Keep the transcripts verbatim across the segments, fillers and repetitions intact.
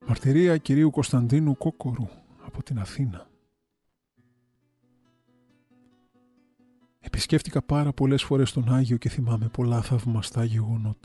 Μαρτυρία κυρίου Κωνσταντίνου Κόκορου από την Αθήνα. Επισκέφτηκα πάρα πολλές φορές τον Άγιο και θυμάμαι πολλά θαυμαστά γεγονότα.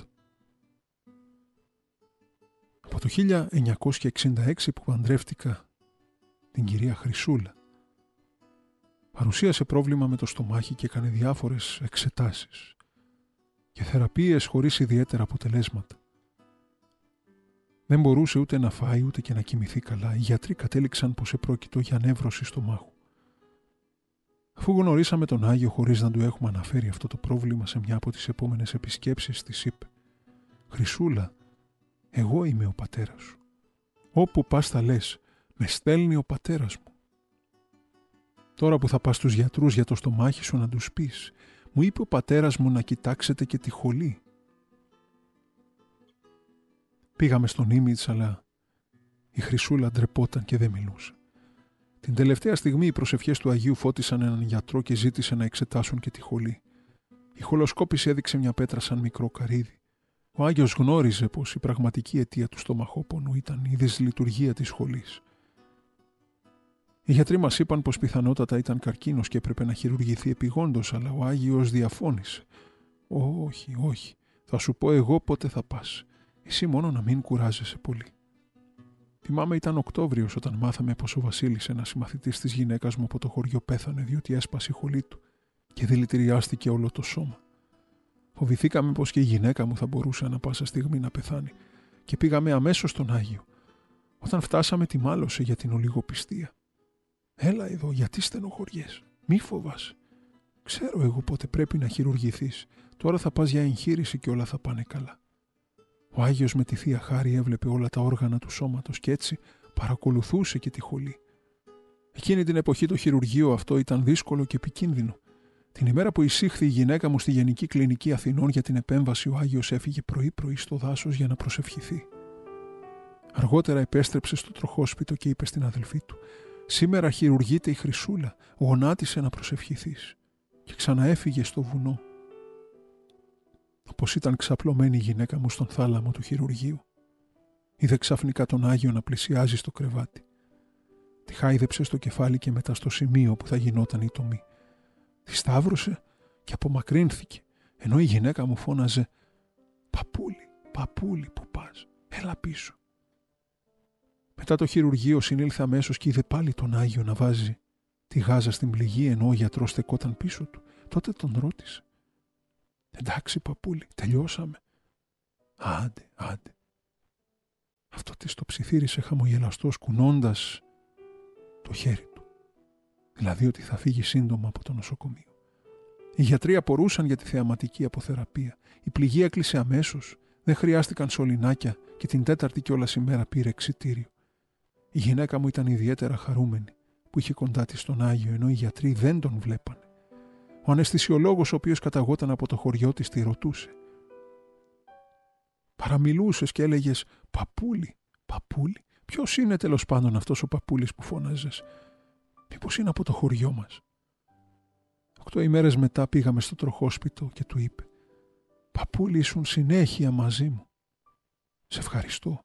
Από το χίλια εννιακόσια εξήντα έξι που παντρεύτηκα την κυρία Χρυσούλα, παρουσίασε πρόβλημα με το στομάχι και έκανε διάφορες εξετάσεις και θεραπείες χωρίς ιδιαίτερα αποτελέσματα. Δεν μπορούσε ούτε να φάει ούτε και να κοιμηθεί καλά. Οι γιατροί κατέληξαν πως επρόκειτο για νεύρωση στομάχου. Αφού γνωρίσαμε τον Άγιο χωρίς να του έχουμε αναφέρει αυτό το πρόβλημα, σε μια από τις επόμενες επισκέψεις της είπε: «Χρυσούλα, εγώ είμαι ο πατέρας σου. Όπου πας θα λες, με στέλνει ο πατέρας μου. Τώρα που θα πας στους γιατρούς για το στομάχι σου να τους πεις, μου είπε ο πατέρας μου να κοιτάξετε και τη χολή». Πήγαμε στον Ήμιτς, αλλά η Χρυσούλα ντρεπόταν και δεν μιλούσε. Την τελευταία στιγμή οι προσευχές του Αγίου φώτισαν έναν γιατρό και ζήτησε να εξετάσουν και τη χολή. Η χολοσκόπηση έδειξε μια πέτρα σαν μικρό καρύδι. Ο Άγιος γνώριζε πως η πραγματική αιτία του στομαχόπονου ήταν η δυσλειτουργία της χολής. Οι γιατροί μας είπαν πως πιθανότατα ήταν καρκίνος και έπρεπε να χειρουργηθεί επειγόντως, αλλά ο Άγιος διαφώνησε. «Όχι, όχι, θα σου πω εγώ πότε θα πας. Εσύ μόνο να μην κουράζεσαι πολύ». Θυμάμαι ήταν Οκτώβριος όταν μάθαμε πως ο Βασίλης, ένας συμμαθητής της γυναίκας μου από το χωριό, πέθανε διότι έσπασε η χολή του και δηλητηριάστηκε όλο το σώμα. Φοβηθήκαμε πως και η γυναίκα μου θα μπορούσε ανα πάσα στιγμή να πεθάνει και πήγαμε αμέσως στον Άγιο. Όταν φτάσαμε τιμάλωσε για την ολιγοπιστία. «Έλα εδώ, γιατί στενοχωριές, μη φοβάσαι. Ξέρω εγώ πότε πρέπει να χειρουργηθείς. Τώρα θα πας για εγχείρηση και όλα θα πάνε καλά». Ο Άγιος με τη Θεία Χάρη έβλεπε όλα τα όργανα του σώματος και έτσι παρακολουθούσε και τη χολή. Εκείνη την εποχή το χειρουργείο αυτό ήταν δύσκολο και επικίνδυνο. Την ημέρα που εισήχθη η γυναίκα μου στη Γενική Κλινική Αθηνών για την επέμβαση, ο Άγιος έφυγε πρωί-πρωί στο δάσος για να προσευχηθεί. Αργότερα επέστρεψε στο τροχόσπιτο και είπε στην αδελφή του: «Σήμερα χειρουργείται η Χρυσούλα, γονάτισε να προσευχηθείς». Και ξαναέφυγε στο βουνό. Όπως ήταν ξαπλωμένη η γυναίκα μου στον θάλαμο του χειρουργείου, είδε ξαφνικά τον Άγιο να πλησιάζει στο κρεβάτι. Τη χάιδεψε στο κεφάλι και μετά στο σημείο που θα γινόταν η τομή. Τη σταύρωσε και απομακρύνθηκε, ενώ η γυναίκα μου φώναζε: «Παπούλι, παπούλι, που πας, έλα πίσω». Μετά το χειρουργείο συνήλθε αμέσως και είδε πάλι τον Άγιο να βάζει τη γάζα στην πληγή, ενώ ο γιατρός στεκόταν πίσω του. Τότε τον ρώτησε: «Εντάξει παπούλι, τελειώσαμε?» «Άντε, άντε». Αυτό της το ψιθύρισε χαμογελαστός, κουνώντας το χέρι του. Δηλαδή ότι θα φύγει σύντομα από το νοσοκομείο. Οι γιατροί απορούσαν για τη θεαματική αποθεραπεία. Η πληγή έκλεισε αμέσως, δεν χρειάστηκαν σωληνάκια και την τέταρτη κιόλας ημέρα πήρε εξιτήριο. Η γυναίκα μου ήταν ιδιαίτερα χαρούμενη που είχε κοντά της τον Άγιο, ενώ οι γιατροί δεν τον βλέπανε. Ο αναισθησιολόγος, ο οποίος καταγόταν από το χωριό της, τη ρωτούσε. «Παραμιλούσες και έλεγες παπούλι, παπούλι. Ποιος είναι τέλος πάντων αυτός ο παπούλης που φώναζες? Μήπως είναι από το χωριό μας?» Οκτώ ημέρες μετά πήγαμε στο τροχόσπιτο και του είπε: «Παπούλι, ήσουν συνέχεια μαζί μου. Σε ευχαριστώ.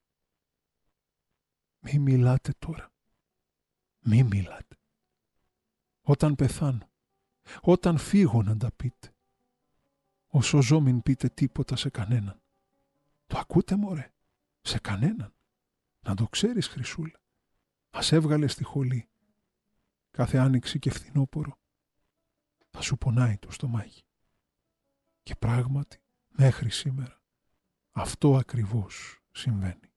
Μη μιλάτε τώρα. Μη μιλάτε. Όταν πεθάνω, όταν φύγω να τα πείτε. Όσο ζω μην πείτε τίποτα σε κανέναν. Το ακούτε μωρέ? Σε κανέναν. Να το ξέρεις Χρυσούλα. Ας έβγαλες τη χολή. Κάθε άνοιξη και φθινόπορο θα σου πονάει το στομάχι». Και πράγματι μέχρι σήμερα αυτό ακριβώς συμβαίνει.